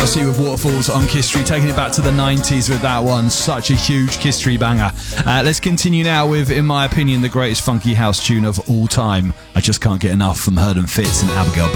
Chelsea with Waterfalls on Kiss Street, taking it back to the 90s with that one. Such a huge Kiss Street banger. Let's continue now with, in my opinion, the greatest funky house tune of all time. I Just Can't Get Enough from Heard and Fitz and Abigail Bates.